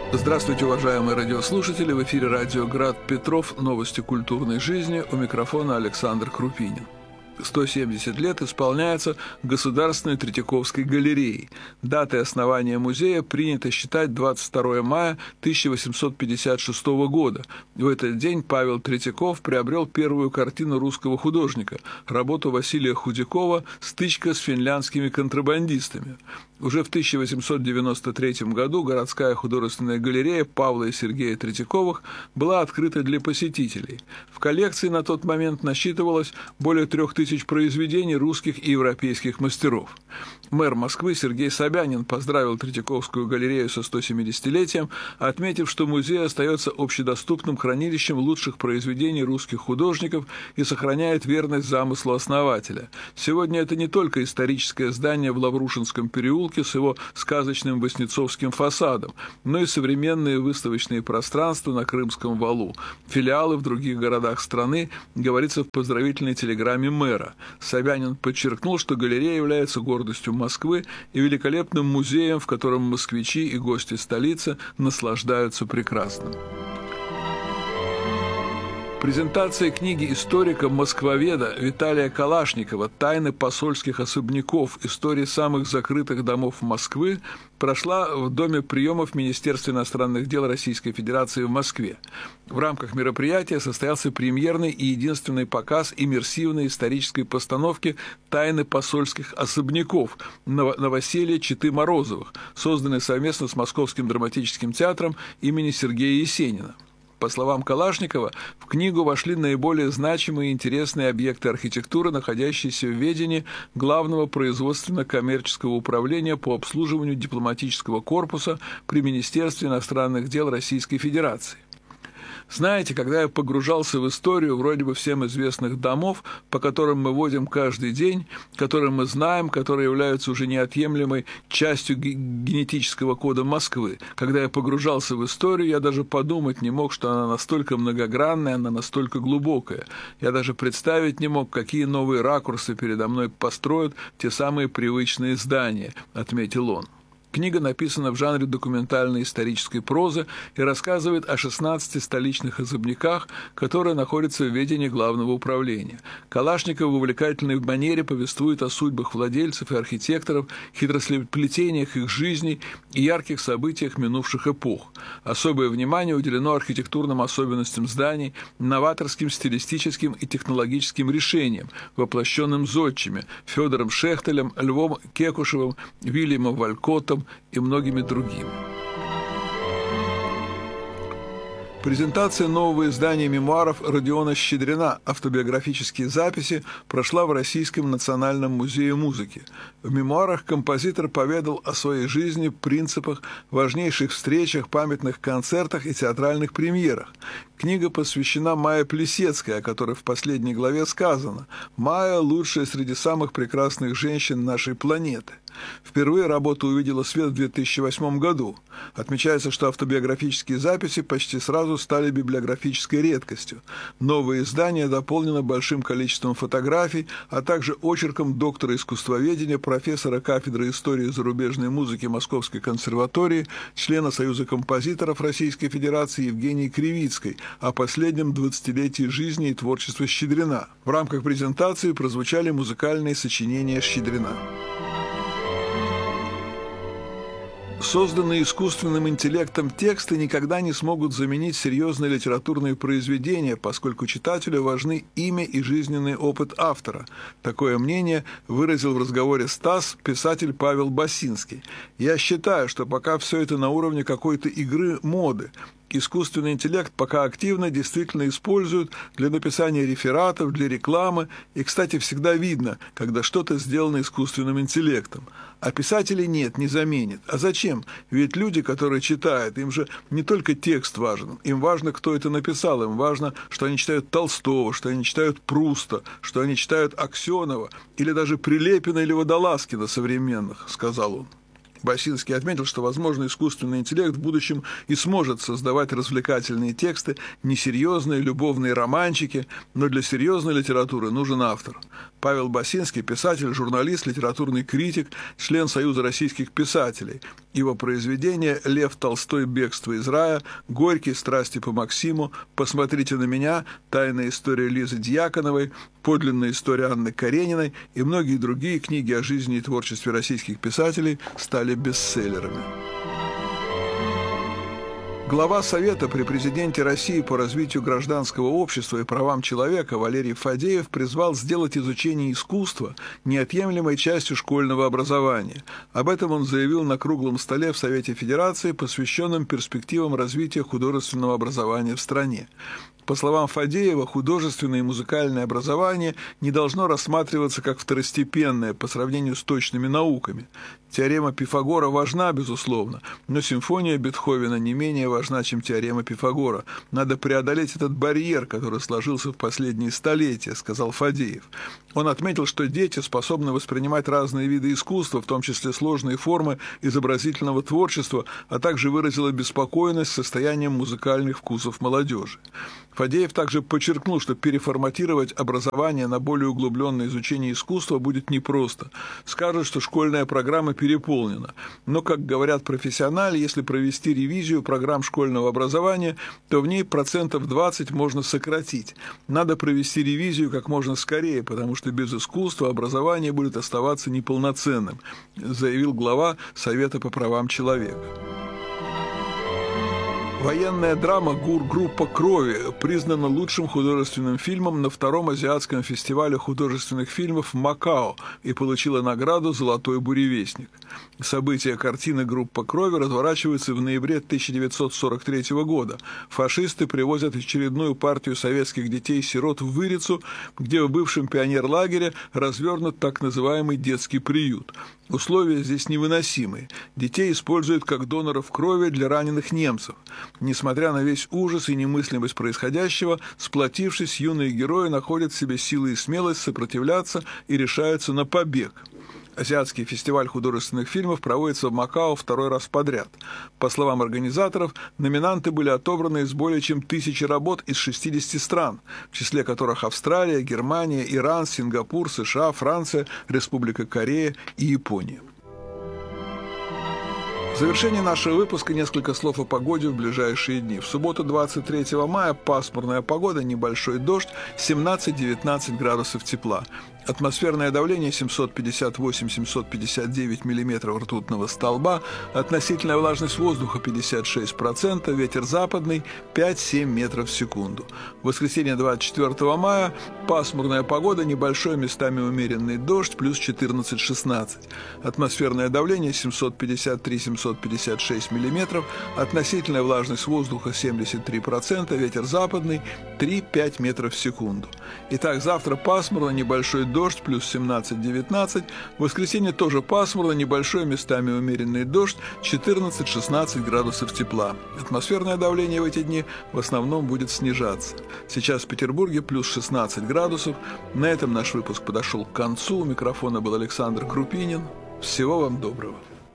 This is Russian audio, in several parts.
Здравствуйте, уважаемые радиослушатели! В эфире радио «Град Петров». Новости культурной жизни. У микрофона Александр Крупинин. 170 лет исполняется Государственной Третьяковской галереей. Датой основания музея принято считать 22 мая 1856 года. В этот день Павел Третьяков приобрел первую картину русского художника, работу Василия Худякова «Стычка с финляндскими контрабандистами». Уже в 1893 году городская художественная галерея Павла и Сергея Третьяковых была открыта для посетителей. В коллекции на тот момент насчитывалось более 3000 произведений русских и европейских мастеров. Мэр Москвы Сергей Собянин поздравил Третьяковскую галерею со 170-летием, отметив, что музей остается общедоступным хранилищем лучших произведений русских художников и сохраняет верность замыслу основателя. Сегодня это не только историческое здание в Лаврушинском переулке с его сказочным воснецовским фасадом, но и современные выставочные пространства на Крымском валу, филиалы в других городах страны, говорится в поздравительной телеграмме мэра. Собянин подчеркнул, что галерея является гордостью Москвы и великолепным музеем, в котором москвичи и гости столицы наслаждаются прекрасным. Презентация книги историка-москвоведа Виталия Калашникова «Тайны посольских особняков. Истории самых закрытых домов Москвы» прошла в Доме приемов Министерства иностранных дел Российской Федерации в Москве. В рамках мероприятия состоялся премьерный и единственный показ иммерсивной исторической постановки «Тайны посольских особняков» новоселья Читы Морозовых, созданной совместно с Московским драматическим театром имени Сергея Есенина. По словам Калашникова, в книгу вошли наиболее значимые и интересные объекты архитектуры, находящиеся в ведении Главного производственно-коммерческого управления по обслуживанию дипломатического корпуса при Министерстве иностранных дел Российской Федерации. Знаете, когда я погружался в историю вроде бы всем известных домов, по которым мы водим каждый день, которые мы знаем, которые являются уже неотъемлемой частью генетического кода Москвы, когда я погружался в историю, я даже подумать не мог, что она настолько многогранная, она настолько глубокая. Я даже представить не мог, какие новые ракурсы передо мной построят те самые привычные здания, отметил он. Книга написана в жанре документальной исторической прозы и рассказывает о 16 столичных особняках, которые находятся в ведении Главного управления. Калашников в увлекательной манере повествует о судьбах владельцев и архитекторов, хитросплетениях их жизней и ярких событиях минувших эпох. Особое внимание уделено архитектурным особенностям зданий, новаторским стилистическим и технологическим решениям, воплощенным зодчими Федором Шехтелем, Львом Кекушевым, Вильямом Валькоттом и многими другими. Презентация нового издания мемуаров Родиона Щедрина «Автобиографические записи» прошла в Российском национальном музее музыки. В мемуарах композитор поведал о своей жизни, принципах, важнейших встречах, памятных концертах и театральных премьерах. Книга посвящена Майе Плисецкой, о которой в последней главе сказано: «Майя – лучшая среди самых прекрасных женщин нашей планеты». Впервые работа увидела свет в 2008 году. Отмечается, что автобиографические записи почти сразу стали библиографической редкостью. Новое издание дополнено большим количеством фотографий, а также очерком доктора искусствоведения, профессора кафедры истории зарубежной музыки Московской консерватории, члена Союза композиторов Российской Федерации Евгении Кривицкой о последнем 20-летии жизни и творчества Щедрина. В рамках презентации прозвучали музыкальные сочинения Щедрина. Созданные искусственным интеллектом тексты никогда не смогут заменить серьезные литературные произведения, поскольку читателю важны имя и жизненный опыт автора. Такое мнение выразил в разговоре с ТАСС писатель Павел Басинский. «Я считаю, что пока все это на уровне какой-то игры моды. Искусственный интеллект пока активно действительно используют для написания рефератов, для рекламы, и, кстати, всегда видно, когда что-то сделано искусственным интеллектом. А писателей нет, не заменит. А зачем? Ведь люди, которые читают, им же не только текст важен, им важно, кто это написал, им важно, что они читают Толстого, что они читают Пруста, что они читают Аксенова или даже Прилепина или Водолазкина современных», — сказал он. Басинский отметил, что, возможно, искусственный интеллект в будущем и сможет создавать развлекательные тексты, несерьезные любовные романчики, но для серьезной литературы нужен автор. Павел Басинский – писатель, журналист, литературный критик, член Союза российских писателей. Его произведения «Лев Толстой. Бегство из рая», «Горький. Страсти по Максиму», «Посмотрите на меня», «Тайная история Лизы Дьяконовой», «Подлинная история Анны Карениной» и многие другие книги о жизни и творчестве российских писателей стали бестселлерами. Глава Совета при президенте России по развитию гражданского общества и правам человека Валерий Фадеев призвал сделать изучение искусства неотъемлемой частью школьного образования. Об этом он заявил на круглом столе в Совете Федерации, посвященном перспективам развития художественного образования в стране. По словам Фадеева, художественное и музыкальное образование не должно рассматриваться как второстепенное по сравнению с точными науками. Теорема Пифагора важна, безусловно, но симфония Бетховена не менее важна, чем теорема Пифагора. Надо преодолеть этот барьер, который сложился в последние столетия, сказал Фадеев. Он отметил, что дети способны воспринимать разные виды искусства, в том числе сложные формы изобразительного творчества, а также выразил обеспокоенность состоянием музыкальных вкусов молодежи. Фадеев также подчеркнул, что переформатировать образование на более углубленное изучение искусства будет непросто. Скажут, что школьная программа переполнена. Но, как говорят профессионалы, если провести ревизию программ школьного образования, то в ней 20% можно сократить. Надо провести ревизию как можно скорее, потому что без искусства образование будет оставаться неполноценным, заявил глава Совета по правам человека. Военная драма «Группа крови» признана лучшим художественным фильмом на втором азиатском фестивале художественных фильмов в Макао и получила награду «Золотой буревестник». События картины «Группа крови» разворачиваются в ноябре 1943 года. Фашисты привозят очередную партию советских детей-сирот в Вырицу, где в бывшем пионерлагере развернут так называемый детский приют. Условия здесь невыносимые. Детей используют как доноров крови для раненых немцев. Несмотря на весь ужас и немыслимость происходящего, сплотившись, юные герои находят в себе силы и смелость сопротивляться и решаются на побег. Азиатский фестиваль художественных фильмов проводится в Макао второй раз подряд. По словам организаторов, номинанты были отобраны из более чем 1000 работ из 60 стран, в числе которых Австралия, Германия, Иран, Сингапур, США, Франция, Республика Корея и Япония. В завершение нашего выпуска несколько слов о погоде в ближайшие дни. В субботу 23 мая пасмурная погода, небольшой дождь, 17-19 градусов тепла. Атмосферное давление 758-759 мм ртутного столба, относительная влажность воздуха 56%, ветер западный 5-7 метров в секунду. В воскресенье 24 мая пасмурная погода, небольшой местами умеренный дождь, плюс 14-16. Атмосферное давление 753-756 мм, относительная влажность воздуха 73%, ветер западный 3-5 метров в секунду. Итак, завтра пасмурно, небольшой дождь, плюс 17-19. В воскресенье тоже пасмурно, небольшой местами умеренный дождь, 14-16 градусов тепла. Атмосферное давление в эти дни в основном будет снижаться. Сейчас в Петербурге плюс 16 градусов. На этом наш выпуск подошел к концу. У микрофона был Александр Крупинин. Всего вам доброго.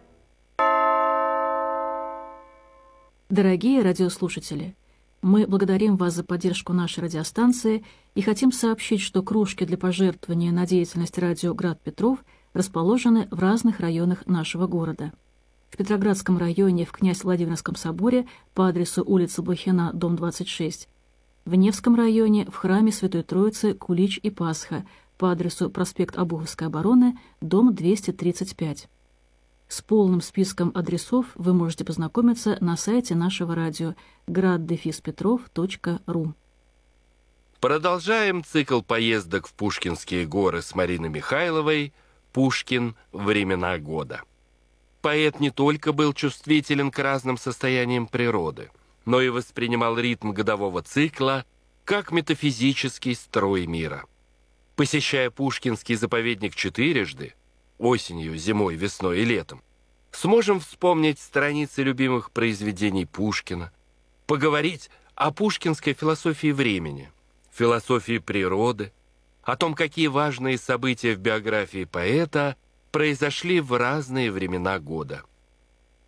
Дорогие радиослушатели, мы благодарим вас за поддержку нашей радиостанции и хотим сообщить, что кружки для пожертвования на деятельность радио «Град Петров» расположены в разных районах нашего города. В Петроградском районе в Князь-Владимирском соборе по адресу улица Блохина, дом 26. В Невском районе в храме Святой Троицы Кулич и Пасха по адресу проспект Обуховской обороны, дом 235. С полным списком адресов вы можете познакомиться на сайте нашего радио grad-petrov.ru. Продолжаем цикл поездок в Пушкинские горы с Мариной Михайловой «Пушкин. Времена года». Поэт не только был чувствителен к разным состояниям природы, но и воспринимал ритм годового цикла как метафизический строй мира. Посещая Пушкинский заповедник четырежды, осенью, зимой, весной и летом, сможем вспомнить страницы любимых произведений Пушкина, поговорить о пушкинской философии времени, философии природы, о том, какие важные события в биографии поэта произошли в разные времена года.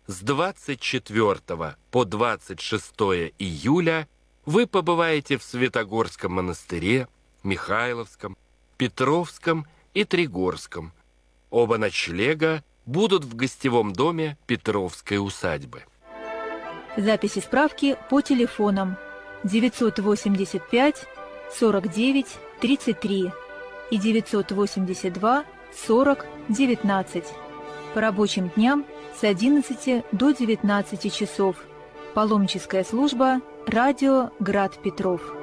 С 24 по 26 июля вы побываете в Святогорском монастыре, Михайловском, Петровском и Тригорском. Оба ночлега будут в гостевом доме Петровской усадьбы. Записи справки по телефонам 985 49 33 и 982 40 19. По рабочим дням с 11 до 19 часов. Паломническая служба «Радио Град Петров».